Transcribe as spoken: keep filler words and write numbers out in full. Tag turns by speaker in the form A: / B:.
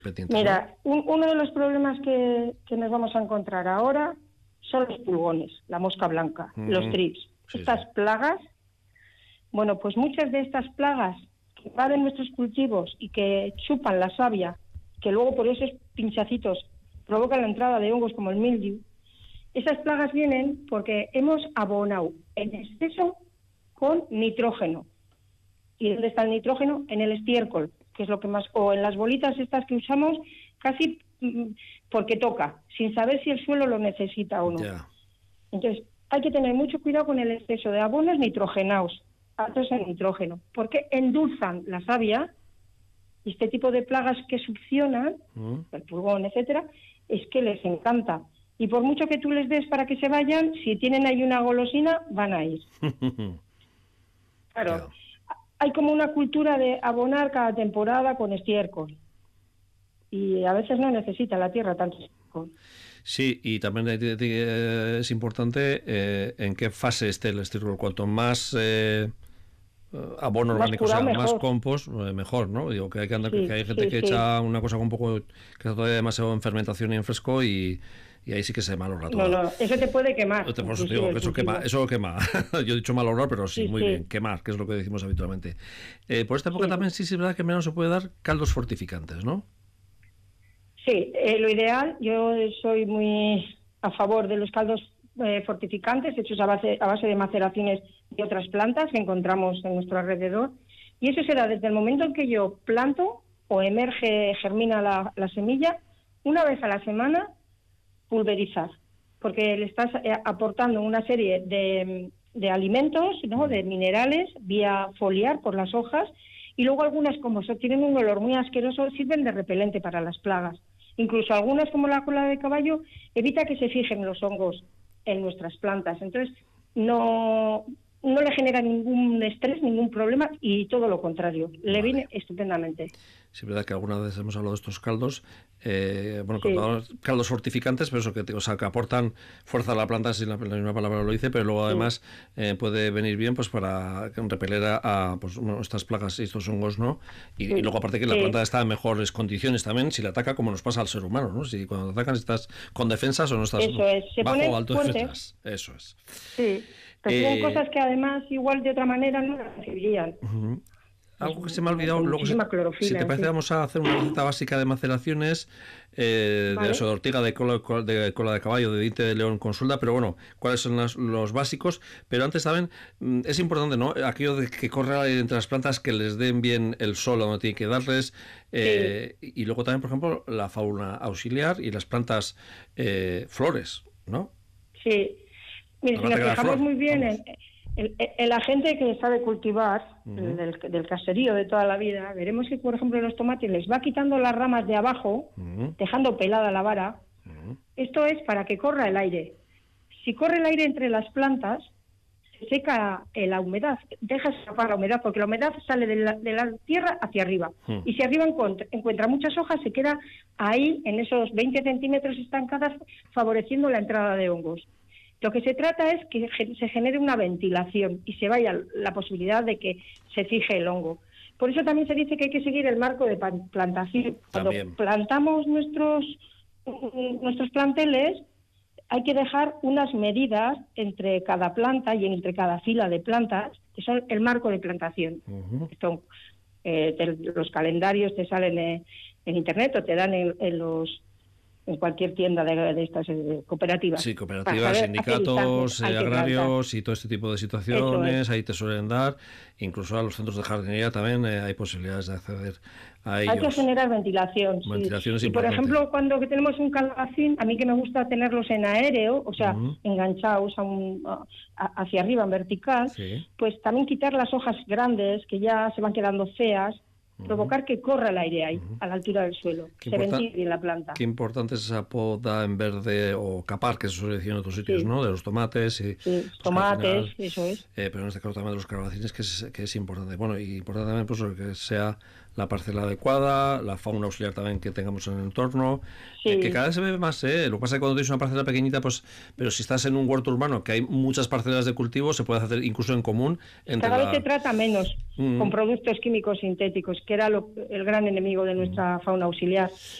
A: pendientes,
B: Mira,
A: ¿no?
B: un, uno de los problemas que, que nos vamos a encontrar ahora son los pulgones, la mosca blanca, mm. los trips. Sí, estas sí. plagas, bueno, pues muchas de estas plagas que invaden nuestros cultivos y que chupan la savia, que luego por esos pinchacitos provocan la entrada de hongos como el mildiu, esas plagas vienen porque hemos abonado en exceso con nitrógeno. ¿Y dónde está el nitrógeno? En el estiércol, que es lo que más, o en las bolitas estas que usamos casi porque toca, sin saber si el suelo lo necesita o no. Yeah. Entonces, hay que tener mucho cuidado con el exceso de abonos nitrogenados, altos en nitrógeno, porque endulzan la savia, y este tipo de plagas que succionan, mm. el pulgón, etcétera, es que les encanta. Y por mucho que tú les des para que se vayan, si tienen ahí una golosina, van a ir. Claro. Yeah. Hay como una cultura de abonar cada temporada con estiércol. Y a veces no necesita la tierra tanto estiércol.
A: Sí, y también es importante eh, en qué fase esté el estiércol. Cuanto más eh, abono más orgánico, sea, más compost, eh, mejor, ¿no? Digo que hay, que andar, sí, que hay gente sí, que sí. echa una cosa con un poco, que está todavía demasiado en fermentación y en fresco y... y ahí sí que se malorra todo.
B: No, no, eso te puede quemar.
A: Por eso te digo que eso quema, eso quema. Yo he dicho malorrar, pero sí, sí muy sí. bien, quemar, que es lo que decimos habitualmente. Eh, por esta época sí. también sí, sí es verdad que menos se puede dar caldos fortificantes, ¿no?
B: Sí, eh, lo ideal, yo soy muy a favor de los caldos eh, fortificantes hechos a base, a base de maceraciones de otras plantas que encontramos en nuestro alrededor. Y eso será desde el momento en que yo planto o emerge, germina la, la semilla, una vez a la semana, pulverizar, porque le estás aportando una serie de, de alimentos, ¿no?, de minerales vía foliar por las hojas, y luego algunas, como so, tienen un olor muy asqueroso, sirven de repelente para las plagas. Incluso algunas, como la cola de caballo, evita que se fijen los hongos en nuestras plantas. Entonces, no, no le genera ningún estrés, ningún problema, y todo lo contrario, le vale. viene estupendamente.
A: Sí, es verdad que alguna vez hemos hablado de estos caldos, eh, bueno, sí. caldos fortificantes, pero eso que, o sea, que aportan fuerza a la planta, si la, la misma palabra lo dice, pero luego además sí. eh, puede venir bien pues para repeler a, a pues, bueno, estas plagas y estos hongos, ¿no? Y, sí. y luego aparte que la sí. planta está en mejores condiciones también si la ataca, como nos pasa al ser humano, ¿no? Si cuando te atacan estás con defensas o no estás
B: eso es. Se
A: bajo o alto
B: fuerte.
A: defensas. Eso es.
B: Sí, reciben eh, cosas que además igual de otra manera no las recibirían.
A: Uh-huh. Algo que se me ha olvidado, luego, si, si te parece, sí. vamos a hacer una receta básica de maceraciones, eh, vale. de eso, de ortiga, de cola, de cola de caballo, de diente de león con suelda, pero bueno, cuáles son los, los básicos. Pero antes también es importante, ¿no?, aquello de que corra entre las plantas, que les den bien el sol donde tienen que darles, eh, sí. y luego también, por ejemplo, la fauna auxiliar y las plantas eh, flores, ¿no?
B: Sí, mira, si nos fijamos muy bien en... El, el agente que sabe cultivar, uh-huh. el del, del caserío de toda la vida, veremos que, por ejemplo, los tomates les va quitando las ramas de abajo, uh-huh. dejando pelada la vara. Uh-huh. Esto es para que corra el aire. Si corre el aire entre las plantas, se seca la humedad, deja escapar la humedad, porque la humedad sale de la, de la tierra hacia arriba. Uh-huh. Y si arriba encuentra, encuentra muchas hojas, se queda ahí, en esos veinte centímetros estancadas, favoreciendo la entrada de hongos. Lo que se trata es que se genere una ventilación y se vaya la posibilidad de que se fije el hongo. Por eso también se dice que hay que seguir el marco de plantación. Cuando también. plantamos nuestros, nuestros planteles, hay que dejar unas medidas entre cada planta y entre cada fila de plantas, que son el marco de plantación. Uh-huh. Esto, eh, te, los calendarios te salen en, en internet o te dan en, en los... en cualquier tienda de, de estas de cooperativas.
A: Sí, cooperativas, sindicatos, eh, agrarios y todo este tipo de situaciones, ahí te suelen dar, incluso a los centros de jardinería también eh, hay posibilidades de acceder a ellos.
B: Hay que generar ventilación,
A: ventilación
B: sí.
A: es
B: Y por ejemplo, cuando tenemos un calabacín, a mí que me gusta tenerlos en aéreo, o sea, uh-huh. enganchados a un, a, hacia arriba en vertical, sí. pues también quitar las hojas grandes que ya se van quedando feas, provocar que corra el aire ahí, uh-huh. a la altura del suelo, se ventile bien la planta.
A: Qué importante es esa poda en verde o capar, que se suele decir en otros sitios, sí. ¿no? De los tomates. Y,
B: sí, pues, tomates, final, eso es.
A: Eh, pero en este caso también de los calabacines, que es, que es importante. Bueno, y importante también pues que sea la parcela adecuada, la fauna auxiliar también que tengamos en el entorno, sí. eh, que cada vez se ve más, ¿eh? Lo que pasa es que cuando tienes una parcela pequeñita, pues, pero si estás en un huerto urbano que hay muchas parcelas de cultivo, se puede hacer incluso en común. Entre
B: cada
A: la...
B: vez se trata menos mm. con productos químicos sintéticos, que era lo, el gran enemigo de nuestra mm. fauna auxiliar.